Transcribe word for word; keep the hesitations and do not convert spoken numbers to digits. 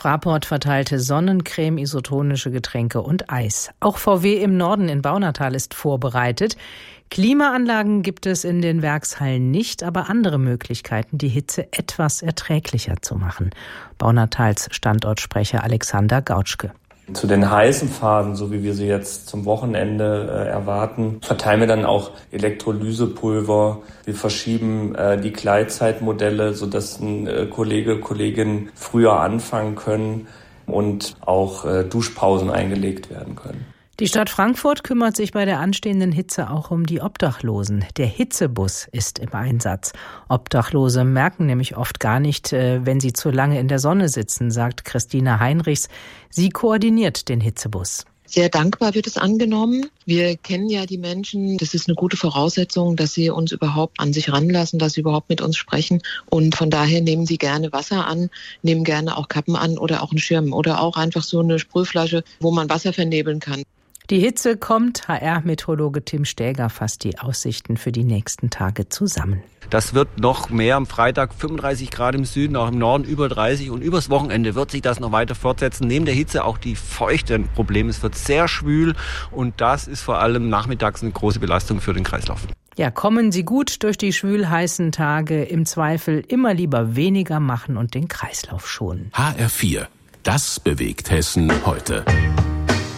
Fraport verteilte Sonnencreme, isotonische Getränke und Eis. Auch V W im Norden in Baunatal ist vorbereitet. Klimaanlagen gibt es in den Werkshallen nicht, aber andere Möglichkeiten, die Hitze etwas erträglicher zu machen. Baunatals Standortsprecher Alexander Gautschke. Zu den heißen Phasen, so wie wir sie jetzt zum Wochenende äh, erwarten, verteilen wir dann auch Elektrolysepulver. Wir verschieben äh, die Gleitzeitmodelle, sodass ein äh, Kollege, Kollegin früher anfangen können und auch äh, Duschpausen eingelegt werden können. Die Stadt Frankfurt kümmert sich bei der anstehenden Hitze auch um die Obdachlosen. Der Hitzebus ist im Einsatz. Obdachlose merken nämlich oft gar nicht, wenn sie zu lange in der Sonne sitzen, sagt Christina Heinrichs. Sie koordiniert den Hitzebus. Sehr dankbar wird es angenommen. Wir kennen ja die Menschen. Das ist eine gute Voraussetzung, dass sie uns überhaupt an sich ranlassen, dass sie überhaupt mit uns sprechen. Und von daher nehmen sie gerne Wasser an, nehmen gerne auch Kappen an oder auch einen Schirm oder auch einfach so eine Sprühflasche, wo man Wasser vernebeln kann. Die Hitze kommt. H R-Meteorologe Tim Stäger fasst die Aussichten für die nächsten Tage zusammen. Das wird noch mehr am Freitag, fünfunddreißig Grad im Süden, auch im Norden über dreißig. Und übers Wochenende wird sich das noch weiter fortsetzen. Neben der Hitze auch die Feuchte ein Problem. Es wird sehr schwül und das ist vor allem nachmittags eine große Belastung für den Kreislauf. Ja, kommen Sie gut durch die schwül-heißen Tage. Im Zweifel immer lieber weniger machen und den Kreislauf schonen. H R vier, das bewegt Hessen heute.